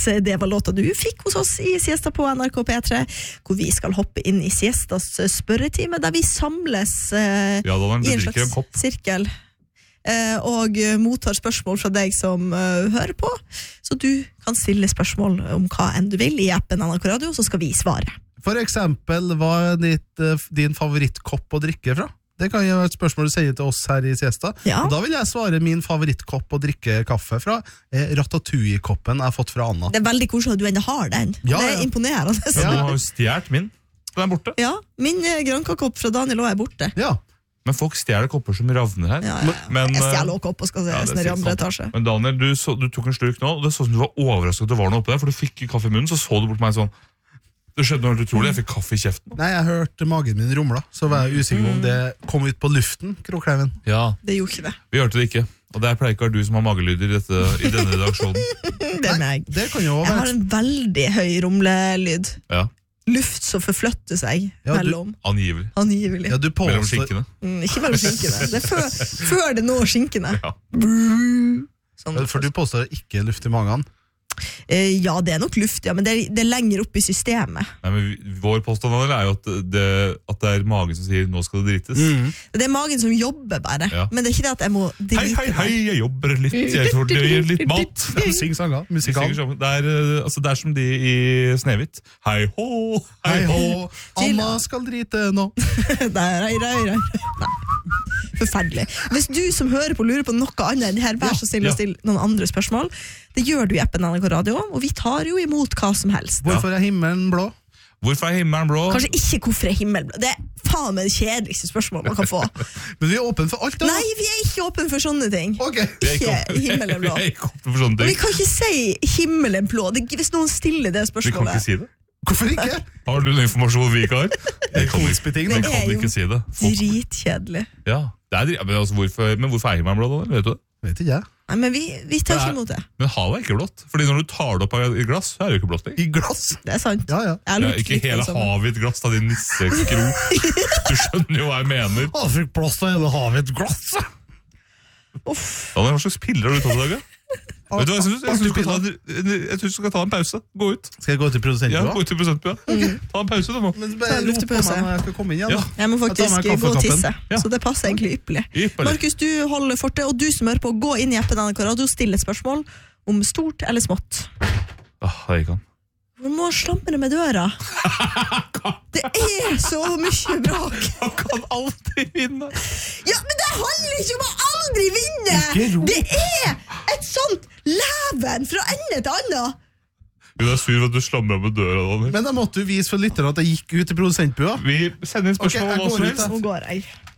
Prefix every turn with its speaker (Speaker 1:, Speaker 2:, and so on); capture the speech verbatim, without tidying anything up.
Speaker 1: Det var låta du fikk hos oss i Siesta på N R K P tre, hvor vi skal hoppe inn i Siestas spørretime, der vi samles eh,
Speaker 2: ja,
Speaker 1: i en slags en sirkel eh, og mottar spørsmål fra deg som eh, hører på, så du kan stille spørsmål om hva enn du vil i appen N R K Radio, så skal vi svare.
Speaker 3: For eksempel, hva er ditt, din favorittkopp å drikke fra? Det kan jo være et spørsmål du sier til oss her i Siesta.
Speaker 1: Ja.
Speaker 3: Og da vil jeg svare min favorittkopp å drikke kaffe fra eh, Ratatouille-koppen jeg har fått fra Anna.
Speaker 1: Det er veldig koselig at du enda har den.
Speaker 3: Ja,
Speaker 1: det er
Speaker 3: ja.
Speaker 1: imponerende.
Speaker 2: Ja, du har jo stjert min. Den er borte.
Speaker 1: Ja, min eh, Granca-kopp fra Daniel også er borte.
Speaker 3: Ja.
Speaker 2: Men folk stjeler kopper som ravner her.
Speaker 1: Ja, ja, ja.
Speaker 2: Men,
Speaker 1: jeg stjeler også kopp og skal se
Speaker 2: ja,
Speaker 1: ned i andre etasje.
Speaker 2: Men Daniel, du, så, du tok en slurk nå, og det så som du var overrasket at det var noe oppe der, for du fikk kaffe i munnen, så så du bort meg sånn. Det skjedde noe helt utrolig, jeg fikk kaffe i kjeften.
Speaker 3: Nei, jeg hørte magen min rumla, så var jeg usikker om det kom ut på luften, Krokleiven.
Speaker 2: Ja.
Speaker 1: Det gjorde ikke det.
Speaker 2: Vi hørte det ikke, og det er pleier ikke å være du som har magelyder i, dette, i denne redaksjonen.
Speaker 1: Det er meg.
Speaker 3: Det kan jo være.
Speaker 1: Jeg har en veldig høy rumlelyd.
Speaker 2: Ja.
Speaker 1: Luft som forflytter seg
Speaker 3: Ja, du-
Speaker 1: mellom.
Speaker 2: Angivelig.
Speaker 1: Angivelig.
Speaker 3: Ja, du
Speaker 2: Mellom
Speaker 3: påstår...
Speaker 2: skinkene.
Speaker 1: Mm, ikke mellom skinkene. Det er før, før det når skinkene.
Speaker 2: Ja.
Speaker 1: Sånn.
Speaker 3: For du påstår ikke luft i magen.
Speaker 1: Eh, ja, det er nok luft, ja, men det er, det er lenger opp i systemet.
Speaker 2: Nei, men vi- vår påstand er jo at det, at det er magen som sier, nå skal det drites.
Speaker 1: Det er magen som jobber bare,
Speaker 2: Ja.
Speaker 1: men det er ikke det at jeg må drite
Speaker 2: Hei, hei, hei, jeg jobber litt, jeg tror det gir litt mat.
Speaker 3: Syng sanger,
Speaker 2: Vi
Speaker 3: musikal.
Speaker 2: synger sammen. Det er, eh, altså, det er som de i Snehvit. Hei hå, hei
Speaker 3: Hei
Speaker 2: hå.
Speaker 3: hå, Anna skal drite nå.
Speaker 1: Der, rei, rei, rei. Nei. Forferdelig. Hvis du som hører på lurer på noe annet enn her, vær så snill
Speaker 2: ja.
Speaker 1: å stille noen andre spørsmål. Det gjør du i appen N R K Radio, og vi tar jo imot hva som helst.
Speaker 3: Hvorfor er himmelen blå?
Speaker 2: Hvorfor er himmelen blå?
Speaker 1: Kanskje ikke hvorfor er himmelen blå. Det er faen meg det kjedeligste spørsmålet man kan få.
Speaker 3: Men vi er åpne for alt da.
Speaker 1: Nei, vi er ikke åpne for sånne ting.
Speaker 3: Ok.
Speaker 2: Vi er
Speaker 1: Ikke
Speaker 2: ikke-
Speaker 1: himmelen blå.
Speaker 2: Vi er ikke åpne for sånne
Speaker 1: Og vi
Speaker 2: ting.
Speaker 1: kan ikke si himmelen blå. Det, hvis noen stiller det
Speaker 2: Vi kan ikke
Speaker 1: spørsmålet.
Speaker 2: si det.
Speaker 3: Hvorfor ikke?
Speaker 2: Har du noe informasjon vi ikke har?
Speaker 3: Det er kodsbeting.
Speaker 2: Vi
Speaker 1: Det
Speaker 2: kan
Speaker 1: er jo
Speaker 2: ikke si det. Folk-
Speaker 1: Dritkjedelig.
Speaker 2: Ja, det er, dri- men, altså, hvorfor, men hvorfor er himmelen blå da? Vet du det?
Speaker 3: Vet ikke jeg.
Speaker 1: Nei, men vi, vi tar
Speaker 2: Det er-
Speaker 1: ikke imot det.
Speaker 2: Men havet er ikke blått. Fordi når du tar det opp av et glass, så er det jo ikke blått.
Speaker 3: I glass.
Speaker 1: Det er sant.
Speaker 3: Ja, ja.
Speaker 1: Jeg har
Speaker 2: Ja,
Speaker 1: luktet
Speaker 2: ikke
Speaker 1: litt på
Speaker 2: hele
Speaker 1: det samme.
Speaker 2: havet i et glass, da, din nisseskro. Du skjønner jo hva jeg mener.
Speaker 3: Å, fikk plass til hele havet i et glass.
Speaker 1: Uff.
Speaker 2: Daniel, hva slags piller har du tatt i dag? Ja? Vet du hva, jeg synes, jeg, synes du skal ta, jeg synes du skal ta en pause. Gå ut.
Speaker 3: Skal jeg gå til
Speaker 2: Ja,
Speaker 3: produsentbua?
Speaker 2: gå ut til prosentbua. Ta en pause, du nå.
Speaker 3: Men
Speaker 1: Ta
Speaker 3: bare
Speaker 1: en
Speaker 3: rop på
Speaker 1: luftepause.
Speaker 3: meg når jeg skal komme inn igjen,
Speaker 2: Ja.
Speaker 3: da.
Speaker 1: Jeg må
Speaker 3: Jeg tar
Speaker 1: faktisk
Speaker 3: meg
Speaker 1: gå og
Speaker 3: kaffekoppen.
Speaker 1: tisse,
Speaker 2: Ja.
Speaker 1: så det passer egentlig ypperlig.
Speaker 2: Ypperlig.
Speaker 1: Markus, du holder fortet, og du som hører på, gå inn i appen N R K Radio, stille et spørsmål om stort eller smått.
Speaker 2: Ah, det gikk han.
Speaker 1: Du må slampe det med døra. Det er så mye brak.
Speaker 2: Han kan aldri vinne.
Speaker 1: Ja, men det handler ikke om å aldri vinne!
Speaker 3: Ikke rop.
Speaker 1: Det er et sånt leven fra ende til annen.
Speaker 2: Hun er sur for at du slammer med døra, Daniel.
Speaker 3: Men da måtte du vise for lytterne at jeg gikk ut til produsentbua.
Speaker 2: Vi sender inn
Speaker 3: Ok,
Speaker 2: spørsmål
Speaker 3: jeg
Speaker 2: om hva
Speaker 3: går
Speaker 2: som
Speaker 3: ut,
Speaker 2: helst.
Speaker 3: da.
Speaker 1: Nå går jeg.